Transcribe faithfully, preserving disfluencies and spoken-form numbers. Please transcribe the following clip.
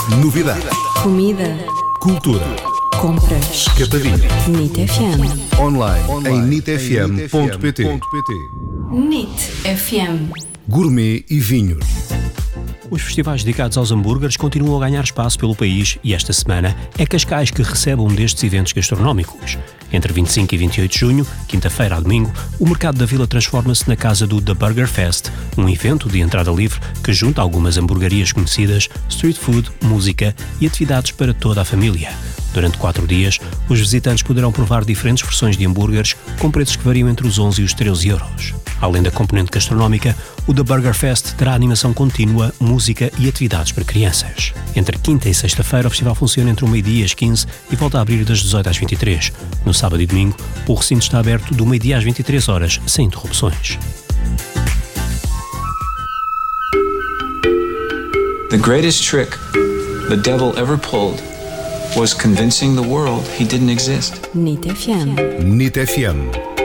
Novidades. Comida. Cultura. Compras. Escapadinha. Nit F M. Online, em nit f m ponto p t. Nit F M. Gourmet e vinhos. Os festivais dedicados aos hambúrgueres continuam a ganhar espaço pelo país e esta semana é Cascais que recebe um destes eventos gastronómicos. Entre vinte e cinco e vinte e oito de junho, quinta-feira a domingo, o mercado da vila transforma-se na casa do The Burger Fest, um evento de entrada livre que junta algumas hamburguerias conhecidas, street food, música e atividades para toda a família. Durante quatro dias, os visitantes poderão provar diferentes versões de hambúrgueres com preços que variam entre os onze e os treze euros. Além da componente gastronómica, o The Burger Fest terá animação contínua, música e atividades para crianças. Entre quinta e sexta-feira, o festival funciona entre o meio-dia e às quinze e volta a abrir das dezoito às vinte e três. No sábado e domingo, o recinto está aberto do meio-dia às vinte e três horas, sem interrupções. The greatest trick the devil ever pulled was convincing the world he didn't exist. Nit F M. Nit F M.